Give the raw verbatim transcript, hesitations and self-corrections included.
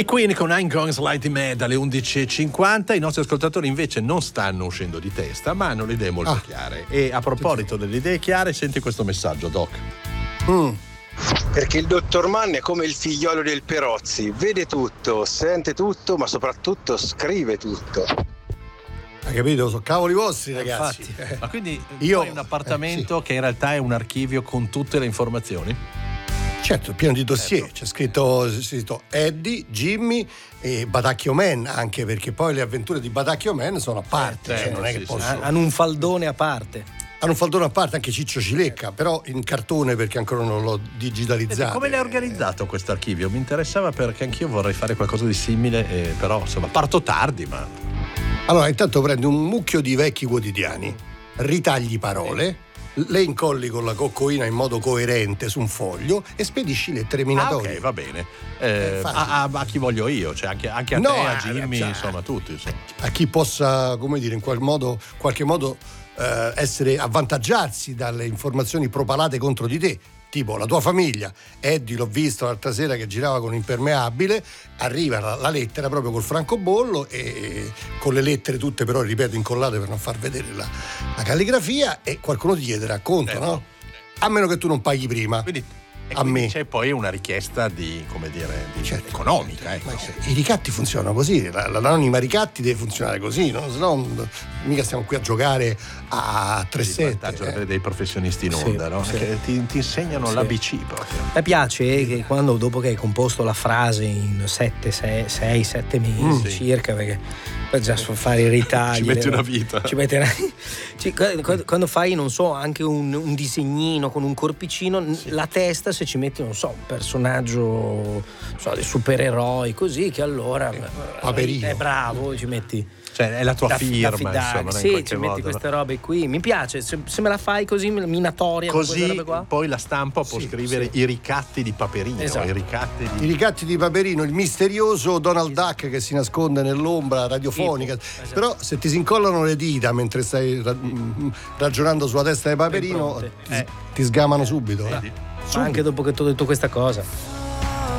I Queen con I'm Going Slightly Mad alle undici e cinquanta. I nostri ascoltatori invece non stanno uscendo di testa, ma hanno le idee molto ah. chiare. E a proposito delle idee chiare, senti questo messaggio, Doc. Mm. Perché il dottor Mann è come il figliolo del Perozzi, vede tutto, sente tutto, ma soprattutto scrive tutto. Hai capito? Sono cavoli vostri, ragazzi. Infatti. Ma quindi io hai un appartamento eh, sì. che in realtà è un archivio con tutte le informazioni? Certo, pieno di dossier, c'è scritto, c'è scritto Eddie, Jimmy e Batacchio Man, anche perché poi le avventure di Batacchio Man sono a parte, eh, cioè non è sì, che sì, posso... Hanno un faldone a parte. Hanno un faldone a parte anche Ciccio Cilecca, però in cartone perché ancora non l'ho digitalizzato. Come l'hai organizzato questo archivio? Mi interessava perché anch'io vorrei fare qualcosa di simile, eh, però insomma parto tardi, ma... Allora, intanto prendi un mucchio di vecchi quotidiani, ritagli parole, le incolli con la coccoina in modo coerente su un foglio e spedisci lettere minatorie. Ah, ok, va bene. Eh, a, a, a chi voglio io, cioè anche, anche a no, te, a Jimmy, cioè, insomma, tutti. Insomma. A chi possa, come dire, in qual modo, qualche modo eh, essere avvantaggiarsi dalle informazioni propalate contro di te. Tipo la tua famiglia, Eddie l'ho visto l'altra sera che girava con impermeabile, arriva la, la lettera proprio col francobollo e con le lettere tutte però, ripeto, incollate per non far vedere la, la calligrafia e qualcuno ti chiede racconto, eh, no? no? A meno che tu non paghi prima. Quindi, a me c'è poi una richiesta di, come dire, di certo, economica. Ecco. I ricatti funzionano così, la, l'anonima ricatti deve funzionare così, no? Se no mica stiamo qui a giocare a tre sette. Il eh. dei professionisti in onda, sì, no? Sì. Che ti, ti insegnano sì. l'A B C proprio. Mi piace che quando, dopo che hai composto la frase in sette, sei, sette mesi mm, circa, perché poi già fare i ritagli ci metti una vita. Ci metti una... ci, quando, quando fai, non so, anche un, un disegnino con un corpicino, sì. la testa, se ci metti, non so, un personaggio, non so, dei supereroi, così, che allora Paperino. È bravo, ci metti. Cioè è la tua da, firma, da insomma, sì, in ci modo, metti queste no? robe qui, mi piace, se, se me la fai così minatoria così qua? Poi la stampa può sì, scrivere sì. i ricatti di Paperino, esatto. i ricatti di... i ricatti di Paperino, il misterioso Donald Duck che si nasconde nell'ombra radiofonica, sì, esatto. Però se ti si incollano le dita mentre stai ragionando sulla testa di Paperino ti, eh. ti sgamano subito, eh. Ma anche dopo che ti ho detto questa cosa